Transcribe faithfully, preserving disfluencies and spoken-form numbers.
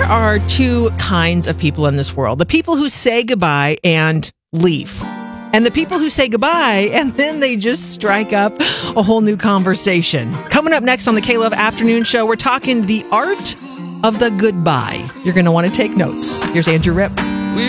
are two kinds of people in this world. The people who say goodbye and leave. And the people who say goodbye and then they just strike up a whole new conversation. Coming up next on the K-Love Afternoon Show, we're talking the art of the goodbye. You're going to want to take notes. Here's Andrew Ripp.